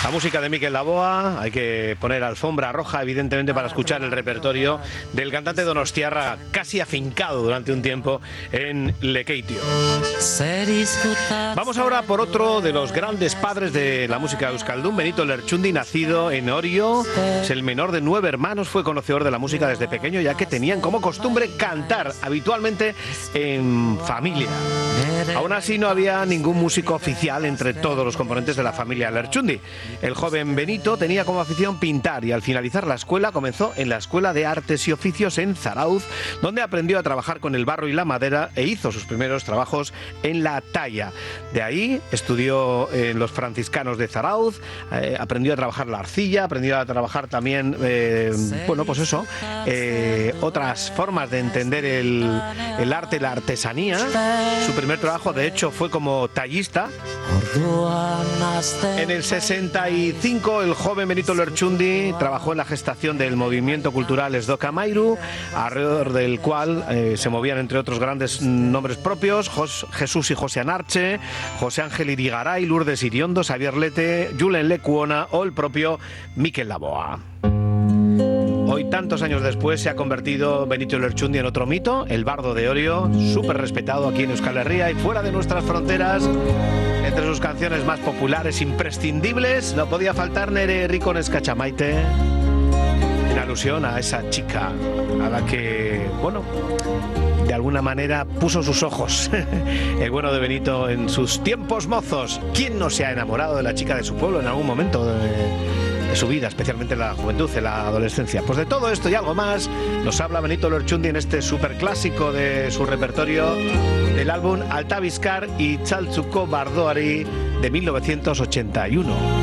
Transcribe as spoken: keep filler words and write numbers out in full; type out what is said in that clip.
La música de Mikel Laboa, hay que poner alfombra roja, evidentemente, para escuchar el repertorio del cantante donostiarra, casi afincado durante un tiempo en Lekeitio. Vamos ahora por otro de los grandes padres de la música euskaldun, Benito Lertxundi, nacido en Orio. Es el menor de nueve hermanos, fue conocedor de la música desde pequeño, ya que tenían como costumbre cantar habitualmente en familia. Aún así, no había ningún músico oficial entre todos los componentes de la familia Lertxundi. El joven Benito tenía como afición pintar y al finalizar la escuela comenzó en la Escuela de Artes y Oficios en Zarauz, donde aprendió a trabajar con el barro y la madera e hizo sus primeros trabajos en la talla. De ahí estudió en los franciscanos de Zarauz, eh, aprendió a trabajar la arcilla, aprendió a trabajar también, eh, bueno, pues eso, eh, otras formas de entender el, el arte, la artesanía. Su primer trabajo, de hecho, fue como tallista. En el sesenta y cinco, el joven Benito Lertxundi trabajó en la gestación del movimiento cultural Esdoka Mairu, alrededor del cual eh, se movían, entre otros, grandes nombres propios: Jos, Jesús y José Anarche, José Ángel Irigaray, Lourdes Iriondo, Xavier Lete, Julen Lekuona o el propio Mikel Laboa. Hoy, tantos años después, se ha convertido Benito Lertxundi en otro mito, el bardo de Orio, súper respetado aquí en Euskal Herria y fuera de nuestras fronteras. Entre sus canciones más populares, imprescindibles, no podía faltar Nere Rico Neskachamaite, en alusión a esa chica a la que, bueno, de alguna manera puso sus ojos el bueno de Benito en sus tiempos mozos. ¿Quién no se ha enamorado de la chica de su pueblo en algún momento de, de su vida, especialmente en la juventud, en la adolescencia? Pues de todo esto y algo más nos habla Benito Lertxundi en este superclásico de su repertorio, del álbum Alta Bizkar y Txaltzuko Bardoari de mil novecientos ochenta y uno.